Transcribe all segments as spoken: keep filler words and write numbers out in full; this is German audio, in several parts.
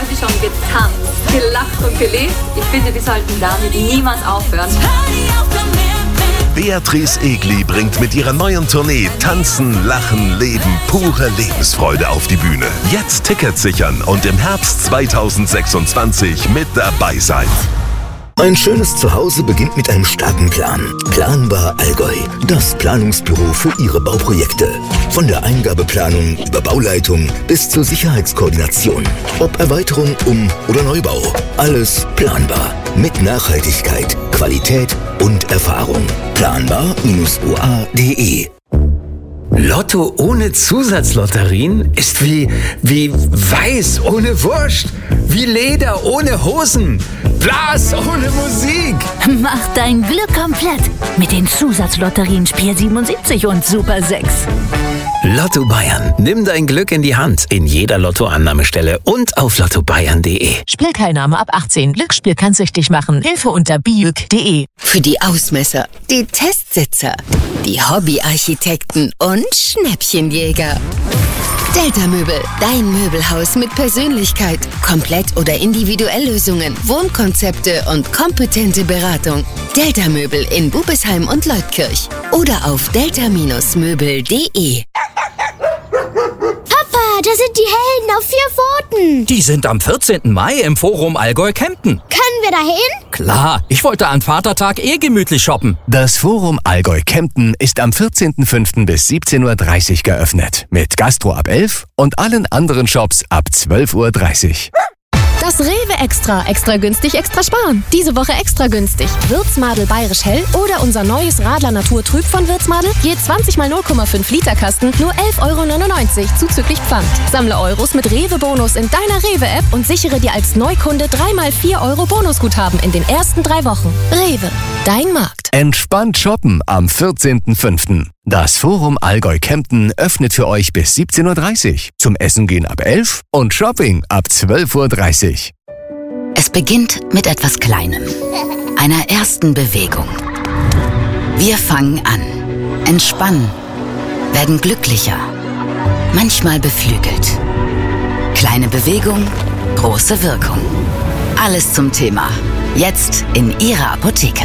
sie schon getanzt, gelacht und gelebt. Ich finde, wir sollten damit niemals aufhören. Beatrice Egli bringt mit ihrer neuen Tournee Tanzen, Lachen, Leben, pure Lebensfreude auf die Bühne. Jetzt Tickets sichern und im Herbst zweitausendsechsundzwanzig mit dabei sein. Ein schönes Zuhause beginnt mit einem starken Plan. Planbar Allgäu, das Planungsbüro für Ihre Bauprojekte. Von der Eingabeplanung über Bauleitung bis zur Sicherheitskoordination. Ob Erweiterung, Um- oder Neubau. Alles planbar. Mit Nachhaltigkeit, Qualität und Erfahrung. planbar Bindestrich o a punkt d e Lotto ohne Zusatzlotterien ist wie, wie Weiß ohne Wurst, wie Leder ohne Hosen, Blas ohne Musik. Mach dein Glück komplett mit den Zusatzlotterien Spiel siebenundsiebzig und Super sechs. Lotto Bayern. Nimm dein Glück in die Hand. In jeder Lottoannahmestelle und auf lotto bayern punkt de. Spielteilnahme ab achtzehn. Glücksspiel kann süchtig machen. Hilfe unter biüg punkt de. Für die Ausmesser, die Testsitzer, die Hobbyarchitekten und Schnäppchenjäger. Delta Möbel, dein Möbelhaus mit Persönlichkeit, Komplett- oder Individuelllösungen, Wohnkonzepte und kompetente Beratung. Delta Möbel in Bubesheim und Leutkirch oder auf delta Möbel punkt de. Papa, da sind die Helden auf vier Pfoten. Die sind am vierzehnten Mai im Forum Allgäu-Kempten. Können wir da hin? Klar, ich wollte an Vatertag eh gemütlich shoppen. Das Forum Allgäu-Kempten ist am vierzehnten fünften bis siebzehn Uhr dreißig geöffnet. Mit Gastro ab elf und allen anderen Shops ab zwölf Uhr dreißig. Das Rewe Extra. Extra günstig, extra sparen. Diese Woche extra günstig. Würzmadel Bayerisch Hell oder unser neues Radler Naturtrüb von Würzmadel. Je zwanzig mal null Komma fünf Liter Kasten, nur elf Euro neunundneunzig zuzüglich Pfand. Sammle Euros mit Rewe-Bonus in deiner Rewe-App und sichere dir als Neukunde drei mal vier Euro Bonusguthaben in den ersten drei Wochen. Rewe, dein Markt. Entspannt shoppen am vierzehnten fünften. Das Forum Allgäu-Kempten öffnet für euch bis siebzehn Uhr dreißig. Zum Essen gehen ab elf und Shopping ab zwölf Uhr dreißig. Es beginnt mit etwas Kleinem, einer ersten Bewegung. Wir fangen an, entspannen, werden glücklicher, manchmal beflügelt. Kleine Bewegung, große Wirkung. Alles zum Thema. Jetzt in Ihrer Apotheke.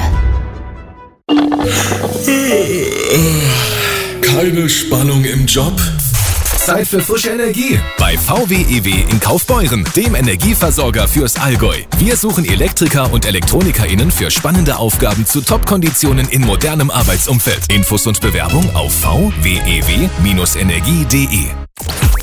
Keine Spannung im Job? Zeit für frische Energie bei V W E W in Kaufbeuren, dem Energieversorger fürs Allgäu. Wir suchen Elektriker und ElektronikerInnen für spannende Aufgaben zu Top-Konditionen in modernem Arbeitsumfeld. Infos und Bewerbung auf v w e w Bindestrich energie punkt de.